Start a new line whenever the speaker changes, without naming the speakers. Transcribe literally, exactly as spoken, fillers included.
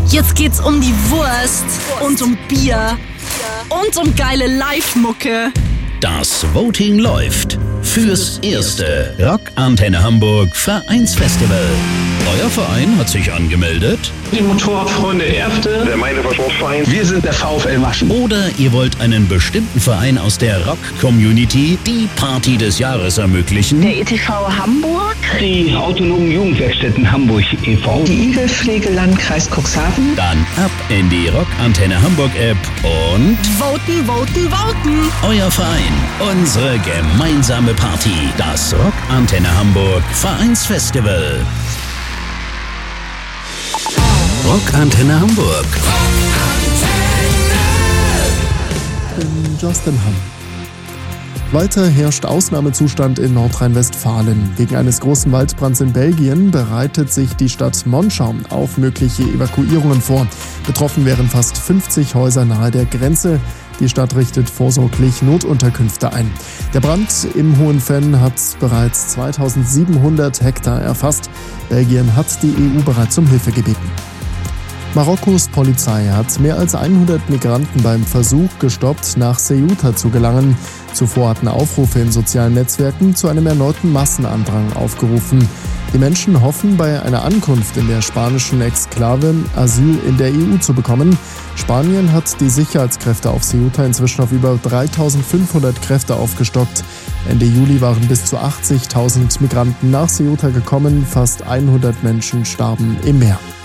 Jetzt geht's um die Wurst und um Bier und um geile Live-Mucke.
Das Voting läuft fürs erste Rock Antenne Hamburg Vereinsfestival. Euer Verein hat sich angemeldet?
Die Motorradfreunde Erfte.
Der Meineversportverein.
Wir sind der VfL Maschen.
Oder ihr wollt einen bestimmten Verein aus der Rock-Community die Party des Jahres ermöglichen?
Der E T V Hamburg.
Die autonomen Jugendwerkstätten Hamburg e V.
Die Igelpflege Landkreis Cuxhaven.
Dann ab in die Rock Antenne Hamburg App und
Voten, voten, voten.
euer Verein, unsere gemeinsame Party. Das Rock Antenne Hamburg Vereinsfestival. Rock Antenne Hamburg.
In Justin Hamm. Weiter herrscht Ausnahmezustand in Nordrhein-Westfalen. Wegen eines großen Waldbrands in Belgien bereitet sich die Stadt Monschau auf mögliche Evakuierungen vor. Betroffen wären fast fünfzig Häuser nahe der Grenze. Die Stadt richtet vorsorglich Notunterkünfte ein. Der Brand im Hohenfenn hat bereits zweitausendsiebenhundert Hektar erfasst. Belgien hat die E U bereits um Hilfe gebeten. Marokkos Polizei hat mehr als hundert Migranten beim Versuch gestoppt, nach Ceuta zu gelangen. Zuvor hatten Aufrufe in sozialen Netzwerken zu einem erneuten Massenandrang aufgerufen. Die Menschen hoffen, bei einer Ankunft in der spanischen Exklave Asyl in der E U zu bekommen. Spanien hat die Sicherheitskräfte auf Ceuta inzwischen auf über dreitausendfünfhundert Kräfte aufgestockt. Ende Juli waren bis zu achtzigtausend Migranten nach Ceuta gekommen, fast hundert Menschen starben im Meer.